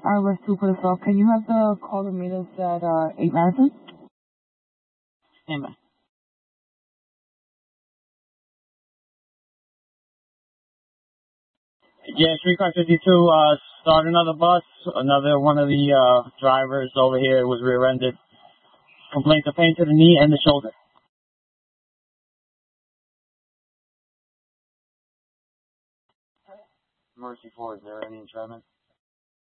West 2 for the South. Can you have the caller meet us at 8 Madison? Amen. Yeah, streetcar 52, start another bus. Another one of the drivers over here was rear-ended. Complaints of pain to the knee and the shoulder. Mercy 4, is there any entrapment?